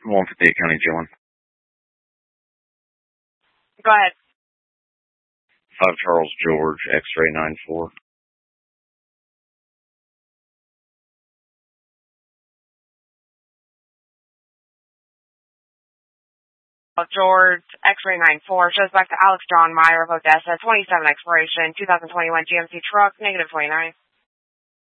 158 County Jail. Go ahead. 5 Charles George, X-ray 94. George, X-ray 94, shows back to Alex John Meyer of Odessa, 27 expiration, 2021 GMC truck, -29.